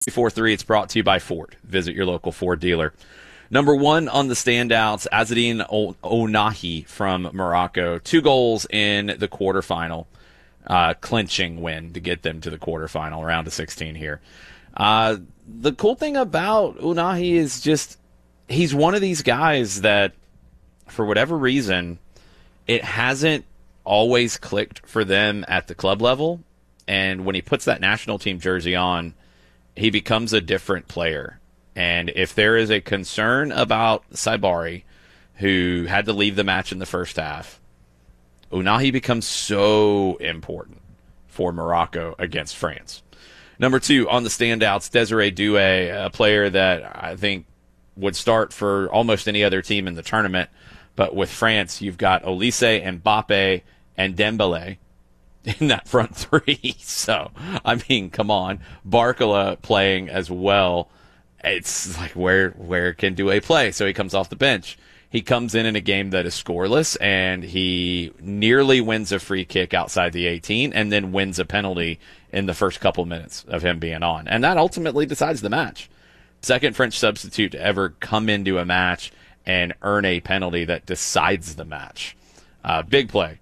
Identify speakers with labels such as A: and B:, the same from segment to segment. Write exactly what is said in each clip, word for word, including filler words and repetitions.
A: four three, it's brought to you by Ford. Visit your local Ford dealer. Number one on the standouts, Azzedine Ounahi from Morocco. Two goals in the quarterfinal, uh, clinching win to get them to the quarterfinal, round of sixteen here. Uh, the cool thing about Ounahi is just he's one of these guys that, for whatever reason, it hasn't always clicked for them at the club level. And when he puts that national team jersey on, he becomes a different player. And if there is a concern about Saibari, who had to leave the match in the first half, Ounahi becomes so important for Morocco against France. Number two, on the standouts, Desiree Doué, a player that I think would start for almost any other team in the tournament. But with France, you've got Olise, Mbappe, and Dembele in that front three. So, I mean, come on. Barcola playing as well. It's like, where where can Doué play? So he comes off the bench. He comes in in a game that is scoreless, and he nearly wins a free kick outside the eighteen and then wins a penalty in the first couple minutes of him being on. And that ultimately decides the match. Second French substitute to ever come into a match and earn a penalty that decides the match. Uh, big play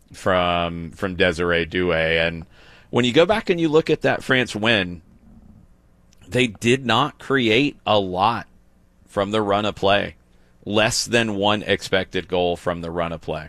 A: from from Desiree Doué. And when you go back and you look at that France win, they did not create a lot from the run of play. Less than one expected goal from the run of play.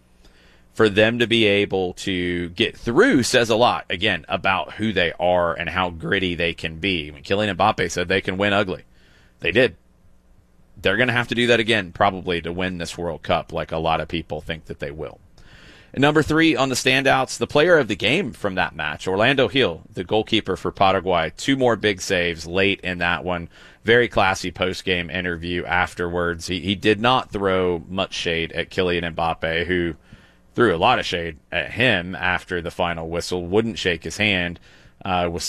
A: For them to be able to get through says a lot, again, about who they are and how gritty they can be. I mean, Kylian Mbappe said they can win ugly. They did. They're going to have to do that again, probably, to win this World Cup, like a lot of people think that they will. And number three on the standouts, the player of the game from that match, Orlando Gil, the goalkeeper for Paraguay. Two more big saves late in that one. Very classy post-game interview afterwards. He, he did not throw much shade at Kylian Mbappe, who threw a lot of shade at him after the final whistle, wouldn't shake his hand, uh, was